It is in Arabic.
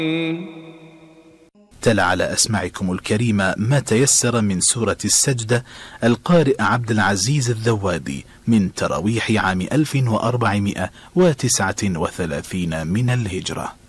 تلا على أسماعكم الكريمة ما تيسر من سورة السجدة القارئ عبد العزيز الذوادي من تراويح عام 1439 من الهجرة.